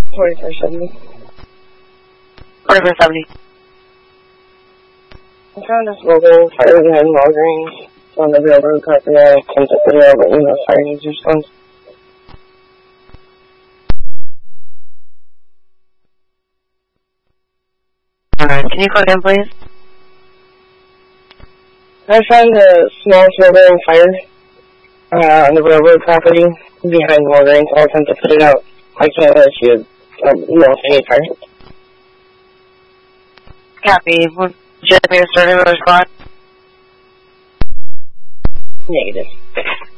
4470. 4470. I found a smoking fire behind Walgreens on the railroad property. I sent it video, but fire needs response. Alright, can you call again, please? I found a small smoldering fire on the railroad property behind Walgreens. I'll attempt to put it out. I can't let you know if any fire. Copy. Would you like me to start another squad? Negative.